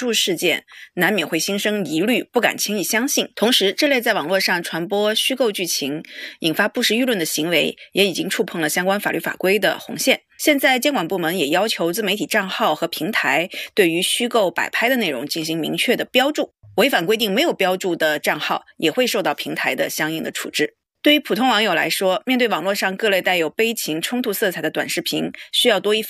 著事件，难免会心生疑虑，不敢轻易相信。同时，这类在网络上传播虚构剧情，引发不实舆论的行为，也已经触碰了相关法律法规的红线。现在监管部门也要求自媒体账号和平台对于虚构摆拍的内容进行明确的标注，违反规定没有标注的账号也会受到平台的相应的处置。对于普通网友来说，面对网络上各类带有悲情冲突色彩的短视频，需要多一份